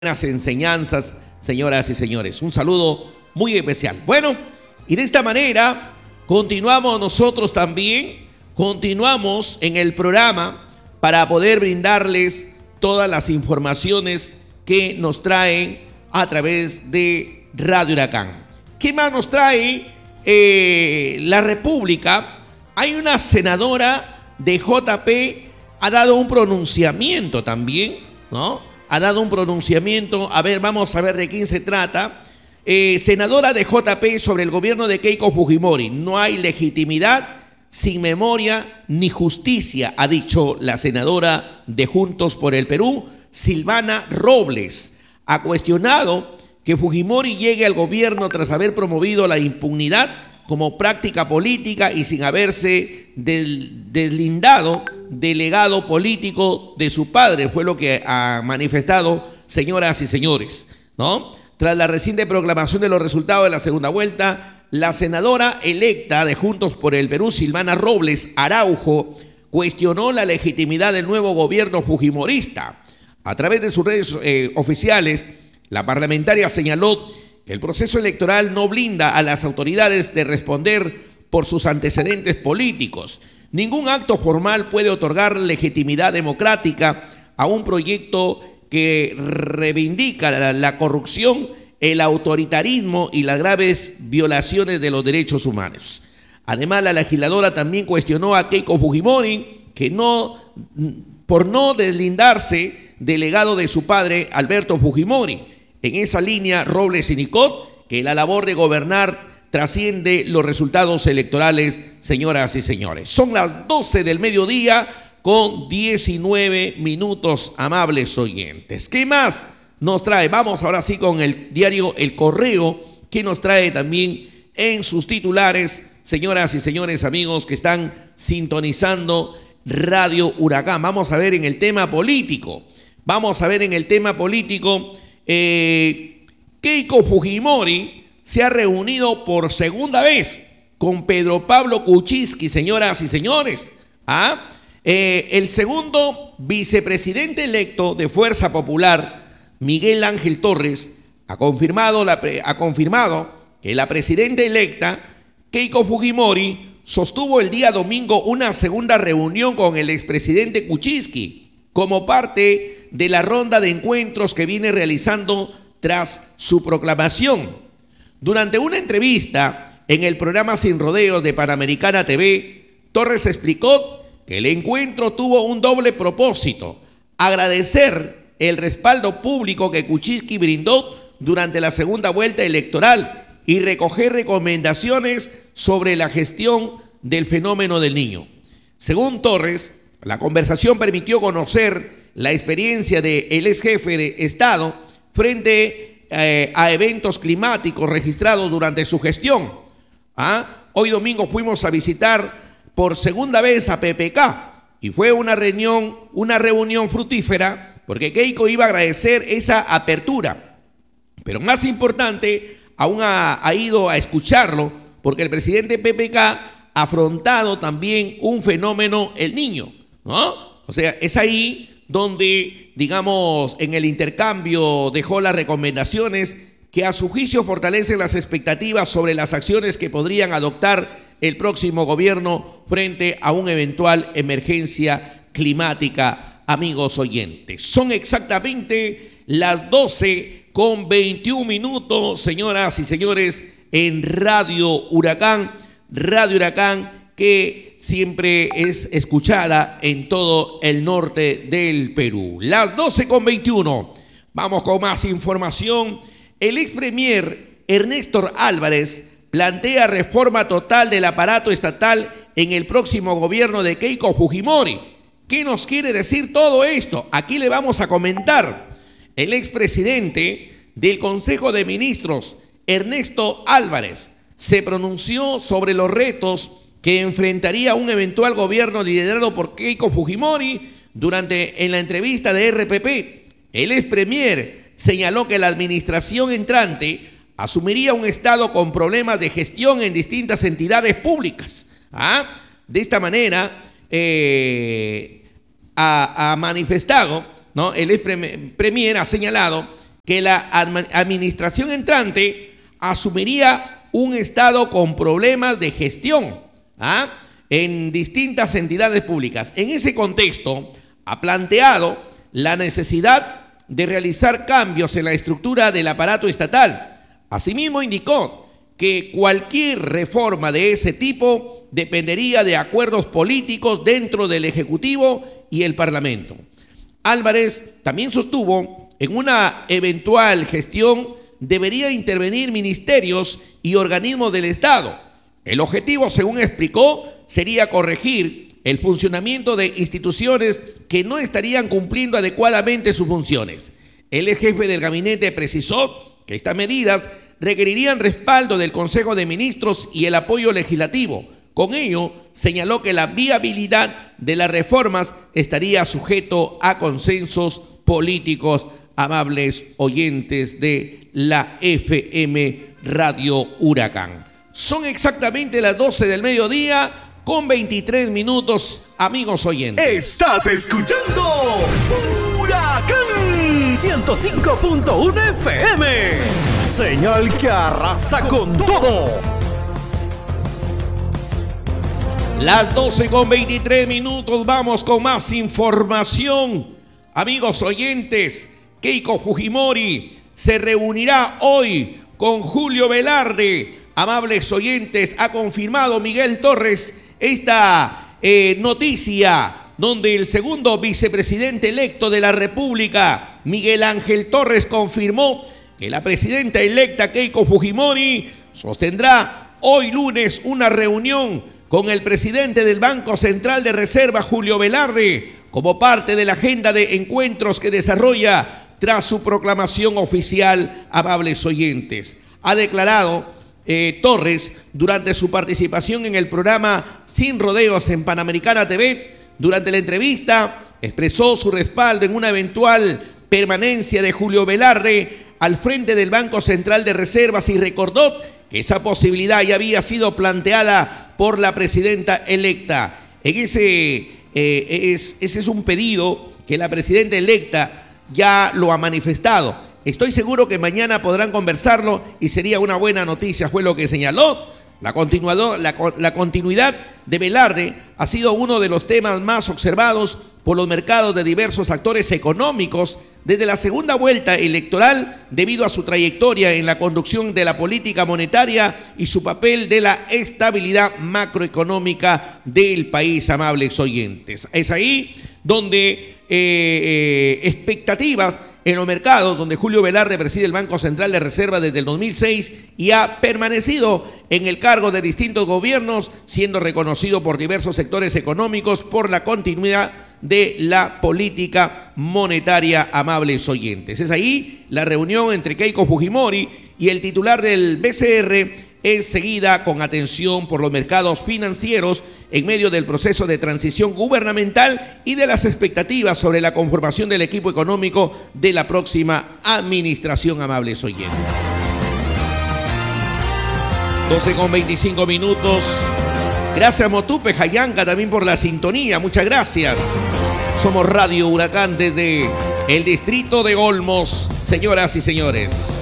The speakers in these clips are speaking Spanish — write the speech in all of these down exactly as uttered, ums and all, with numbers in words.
Buenas enseñanzas, señoras y señores. Un saludo muy especial. Bueno, y de esta manera continuamos nosotros también, continuamos en el programa para poder brindarles todas las informaciones que nos traen a través de Radio Huracán. ¿Qué más nos trae eh, la República? Hay una senadora de J P, ha dado un pronunciamiento también, ¿no? Ha dado un pronunciamiento, a ver, vamos a ver de quién se trata. Eh, senadora de J P sobre el gobierno de Keiko Fujimori. No hay legitimidad sin memoria ni justicia, ha dicho la senadora de Juntos por el Perú, Silvana Robles. Ha cuestionado que Fujimori llegue al gobierno tras haber promovido la impunidad como práctica política y sin haberse del, deslindado del legado político de su padre, fue lo que ha manifestado, señoras y señores, ¿no? Tras la reciente proclamación de los resultados de la segunda vuelta, la senadora electa de Juntos por el Perú, Silvana Robles Araujo, cuestionó la legitimidad del nuevo gobierno fujimorista. A través de sus redes eh, oficiales, la parlamentaria señaló que el proceso electoral no blinda a las autoridades de responder por sus antecedentes políticos. Ningún acto formal puede otorgar legitimidad democrática a un proyecto que reivindica la, la corrupción, el autoritarismo y las graves violaciones de los derechos humanos. Además, la legisladora también cuestionó a Keiko Fujimori que no, por no deslindarse del legado de su padre, Alberto Fujimori. En esa línea, Robles indicó que la labor de gobernar trasciende los resultados electorales, señoras y señores. Son las doce del mediodía con diecinueve minutos, amables oyentes. ¿Qué más nos trae? Vamos ahora sí con el diario El Correo, que nos trae también en sus titulares, señoras y señores, amigos que están sintonizando Radio Huracán. Vamos a ver en el tema político. Vamos a ver en el tema político. Eh, Keiko Fujimori se ha reunido por segunda vez con Pedro Pablo Kuczynski, señoras y señores. ¿Ah? Eh, el segundo vicepresidente electo de Fuerza Popular, Miguel Ángel Torres, ha confirmado, la, ha confirmado que la presidenta electa, Keiko Fujimori, sostuvo el día domingo una segunda reunión con el expresidente Kuczynski como parte de la ronda de encuentros que viene realizando tras su proclamación. Durante una entrevista en el programa Sin Rodeos de Panamericana T V, Torres explicó que el encuentro tuvo un doble propósito: agradecer el respaldo público que Kuczynski brindó durante la segunda vuelta electoral y recoger recomendaciones sobre la gestión del fenómeno del niño. Según Torres, la conversación permitió conocer la experiencia del ex jefe de Estado frente eh, a eventos climáticos registrados durante su gestión. ¿Ah? Hoy domingo fuimos a visitar por segunda vez a P P K y fue una reunión, una reunión fructífera porque Keiko iba a agradecer esa apertura. Pero más importante, aún ha, ha ido a escucharlo porque el presidente P P K ha afrontado también un fenómeno, el niño, ¿no? O sea, es ahí donde, digamos, en el intercambio dejó las recomendaciones que a su juicio fortalecen las expectativas sobre las acciones que podrían adoptar el próximo gobierno frente a una eventual emergencia climática, amigos oyentes. Son exactamente las doce con veintiún minutos, señoras y señores, en Radio Huracán, Radio Huracán, que siempre es escuchada en todo el norte del Perú. Las doce con veintiuno. Vamos con más información. El ex premier Ernesto Álvarez plantea reforma total del aparato estatal en el próximo gobierno de Keiko Fujimori. ¿Qué nos quiere decir todo esto? Aquí le vamos a comentar. El expresidente del Consejo de Ministros, Ernesto Álvarez, se pronunció sobre los retos que enfrentaría un eventual gobierno liderado por Keiko Fujimori. Durante en la entrevista de R P P, el ex premier señaló que la administración entrante asumiría un Estado con problemas de gestión en distintas entidades públicas. ¿Ah? De esta manera, eh, ha, ha manifestado, ¿no? El ex premier ha señalado que la administración entrante asumiría un Estado con problemas de gestión ¿ah? en distintas entidades públicas. En ese contexto, ha planteado la necesidad de realizar cambios en la estructura del aparato estatal. Asimismo, indicó que cualquier reforma de ese tipo dependería de acuerdos políticos dentro del Ejecutivo y el Parlamento. Álvarez también sostuvo en una eventual gestión debería intervenir ministerios y organismos del Estado. El objetivo, según explicó, sería corregir el funcionamiento de instituciones que no estarían cumpliendo adecuadamente sus funciones. El jefe del gabinete precisó que estas medidas requerirían respaldo del Consejo de Ministros y el apoyo legislativo. Con ello, señaló que la viabilidad de las reformas estaría sujeto a consensos políticos. Amables oyentes de la F M Radio Huracán. Son exactamente las doce del mediodía con veintitrés minutos, amigos oyentes. Estás escuchando Huracán ciento cinco punto uno F M. Señal que arrasa con todo. Las doce con veintitrés minutos, vamos con más información. Amigos oyentes, Keiko Fujimori se reunirá hoy con Julio Velarde. Amables oyentes, ha confirmado Miguel Torres esta eh, noticia, donde el segundo vicepresidente electo de la República, Miguel Ángel Torres, confirmó que la presidenta electa Keiko Fujimori sostendrá hoy lunes una reunión con el presidente del Banco Central de Reserva, Julio Velarde, como parte de la agenda de encuentros que desarrolla tras su proclamación oficial. Amables oyentes, ha declarado eh, Torres durante su participación en el programa Sin Rodeos en Panamericana T V. Durante la entrevista expresó su respaldo en una eventual permanencia de Julio Velarde al frente del Banco Central de Reservas y recordó que esa posibilidad ya había sido planteada por la presidenta electa. En ese, eh, es, ese es un pedido que la presidenta electa ya lo ha manifestado. Estoy seguro que mañana podrán conversarlo y sería una buena noticia, fue lo que señaló. La, la, la continuidad de Velarde ha sido uno de los temas más observados por los mercados de diversos actores económicos desde la segunda vuelta electoral, debido a su trayectoria en la conducción de la política monetaria y su papel de la estabilidad macroeconómica del país. Amables oyentes, es ahí donde eh, eh, expectativas en los mercados, donde Julio Velarde preside el Banco Central de Reserva desde el dos mil seis y ha permanecido en el cargo de distintos gobiernos, siendo reconocido por diversos sectores económicos por la continuidad de la política monetaria. Amables oyentes, es ahí la reunión entre Keiko Fujimori y el titular del B C R es seguida con atención por los mercados financieros en medio del proceso de transición gubernamental y de las expectativas sobre la conformación del equipo económico de la próxima administración. Amables oyentes, doce con veinticinco minutos. Gracias Motupe Jayanca también por la sintonía, muchas gracias. Somos Radio Huracán desde el distrito de Olmos, señoras y señores.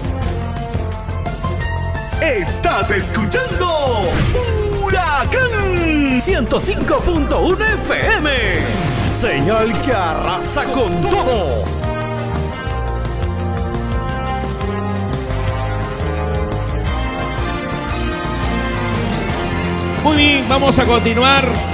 Estás escuchando Huracán ciento cinco punto uno F M. Señal que arrasa con todo. Muy bien, vamos a continuar